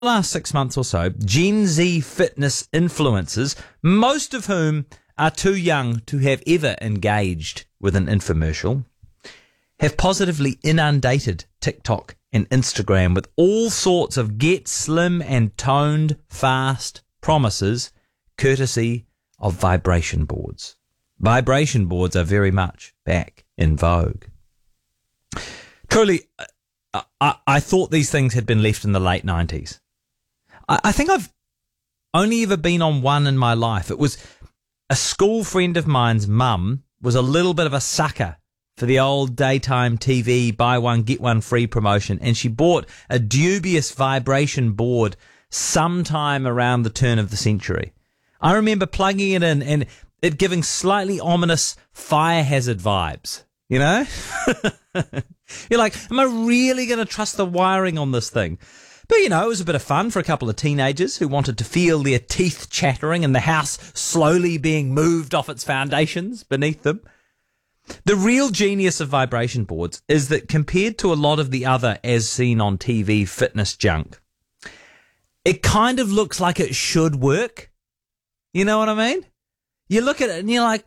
last 6 months or so, Gen Z fitness influencers, most of whom are too young to have ever engaged with an infomercial, have positively inundated TikTok and Instagram with all sorts of get slim and toned fast promises, courtesy of vibration boards. Vibration boards are very much back in vogue. Truly, I thought these things had been left in the late 90s. I think I've only ever been on one in my life. It was a school friend of mine's mum was a little bit of a sucker for the old daytime TV buy one, get one free promotion, and she bought a dubious vibration board sometime around the turn of the century. I remember plugging it in and it giving slightly ominous fire hazard vibes, you know? You're like, am I really going to trust the wiring on this thing? But, you know, it was a bit of fun for a couple of teenagers who wanted to feel their teeth chattering and the house slowly being moved off its foundations beneath them. The real genius of vibration boards is that compared to a lot of the other as seen on TV fitness junk, it kind of looks like it should work. You know what I mean? You look at it and you're like,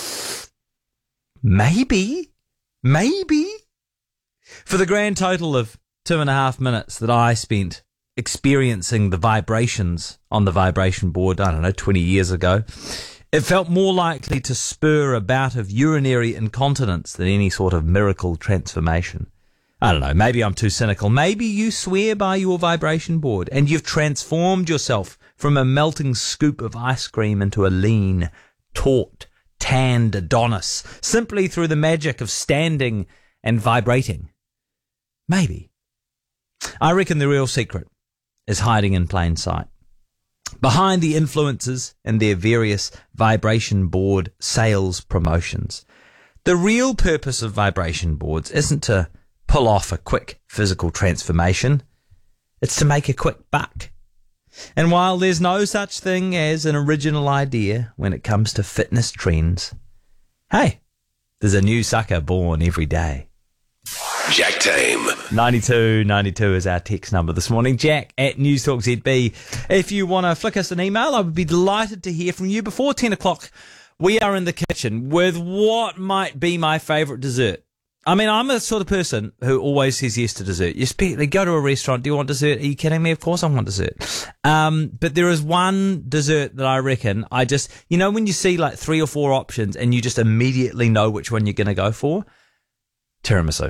maybe. For the grand total of 2.5 minutes that I spent experiencing the vibrations on the vibration board, 20 years ago, it felt more likely to spur a bout of urinary incontinence than any sort of miracle transformation. I don't know, maybe I'm too cynical. Maybe you swear by your vibration board and you've transformed yourself from a melting scoop of ice cream into a lean, taut, tanned Adonis simply through the magic of standing and vibrating. Maybe. I reckon the real secret is hiding in plain sight. Behind the influencers and their various vibration board sales promotions, the real purpose of vibration boards isn't to pull off a quick physical transformation. It's to make a quick buck. And while there's no such thing as an original idea when it comes to fitness trends, hey, there's a new sucker born every day. Jack Tame. 9292 is our text number this morning. Jack at News Talk ZB. If you want to flick us an email, I would be delighted to hear from you. Before 10 o'clock, we are in the kitchen with what might be my favourite dessert. I mean, I'm the sort of person who always says yes to dessert. You go to a restaurant, do you want dessert? Are you kidding me? Of course I want dessert. But there is one dessert that I reckon when you see like 3 or 4 options and you just immediately know which one you're going to go for? Tiramisu.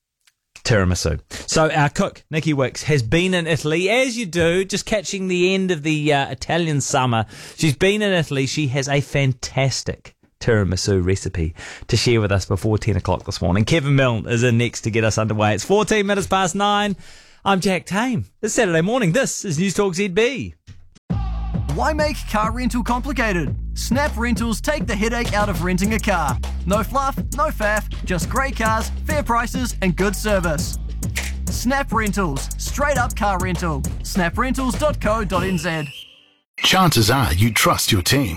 So our cook, Nikki Wicks, has been in Italy, as you do, just catching the end of the Italian summer. She's been in Italy. She has a fantastic tiramisu recipe to share with us before 10 o'clock this morning. Kevin Milne is in next to get us underway. It's 14 minutes past 9. I'm Jack Tame. It's Saturday morning. This is News Talk ZB. Why make car rental complicated? Snap Rentals take the headache out of renting a car. No fluff, no faff, just great cars, fair prices and good service. Snap Rentals, straight up car rental. snaprentals.co.nz. Chances are you trust your team.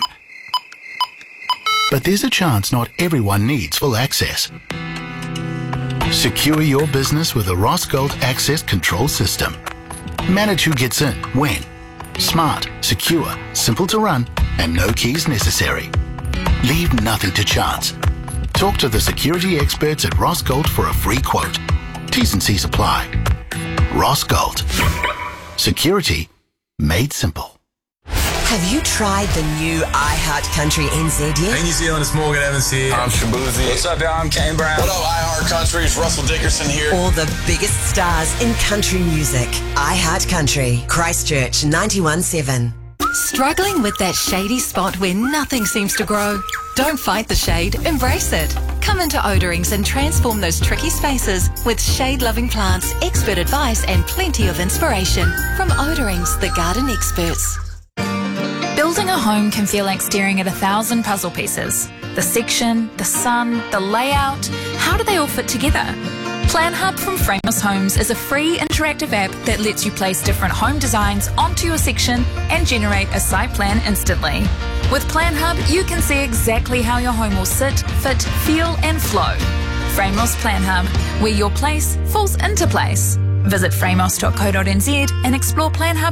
But there's a chance not everyone needs full access. Secure your business with the Rossgold Access Control System. Manage who gets in, when. Smart, secure, simple to run, and no keys necessary. Leave nothing to chance. Talk to the security experts at Rossgold for a free quote. T's and C's apply. Rossgold. Security made simple. Have you tried the new iHeart Country NZ yet? Hey New Zealand, it's Morgan Evans here. I'm Shabuzi. What's up, y'all? I'm Kane Brown. What up, iHeart Country? It's Russell Dickerson here. All the biggest stars in country music. iHeart Country, Christchurch 91.7. Struggling with that shady spot where nothing seems to grow? Don't fight the shade, embrace it. Come into Odorings and transform those tricky spaces with shade-loving plants, expert advice and plenty of inspiration. From Odorings, the garden experts. Building a home can feel like staring at 1,000 puzzle pieces. The section, the sun, the layout, how do they all fit together? Plan Hub from Famous Homes is a free interactive app that lets you place different home designs onto your section and generate a site plan instantly. With Plan Hub, you can see exactly how your home will sit, fit, feel and flow. Framos Plan Hub, where your place falls into place. Visit framos.co.nz and explore Plan Hub